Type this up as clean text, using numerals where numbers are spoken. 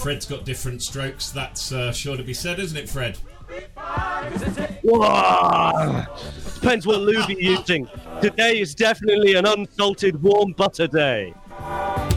Fred's got different strokes, that's sure to be said, isn't it, Fred? Whoa. Depends what lube you're using. Today is definitely an unsalted warm butter day.